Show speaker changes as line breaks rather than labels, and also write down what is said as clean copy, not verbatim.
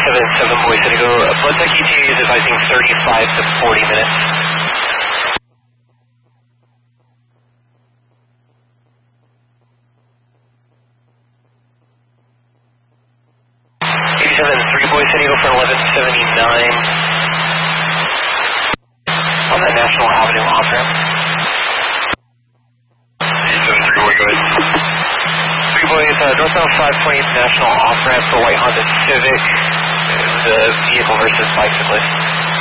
1177 Boise City, go. Blood Tech ETA is advising 35 to 40 minutes. 87-3 Boise City, go for 1179. On the National Avenue off-ramp. 87-3 Boise, go ahead. 3 Boise, northbound 5 Point National off-ramp for white Honda Civic. The vehicle versus bicyclist.